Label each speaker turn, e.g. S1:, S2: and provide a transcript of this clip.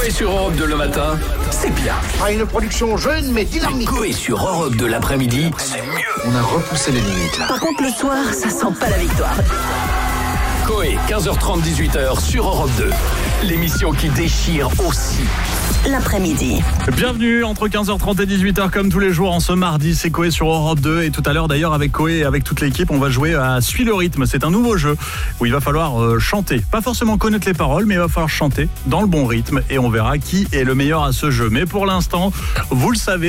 S1: Coé sur Europe 2 le matin, c'est bien.
S2: Ah, une production jeune mais dynamique.
S1: Coé sur Europe 2 l'après-midi, c'est mieux.
S2: On a repoussé les limites là.
S3: Par contre, le soir, ça sent pas la victoire.
S1: Coé, 15h30, 18h sur Europe 2. L'émission qui déchire aussi.
S3: L'après-midi.
S4: Bienvenue entre 15h30 et 18h comme tous les jours en ce mardi, c'est Coé sur Europe 2 et tout à l'heure d'ailleurs avec Coé et avec toute l'équipe on va jouer à Suis le rythme. C'est un nouveau jeu où il va falloir chanter, pas forcément connaître les paroles mais il va falloir chanter dans le bon rythme et on verra qui est le meilleur à ce jeu. Mais pour l'instant, vous le savez,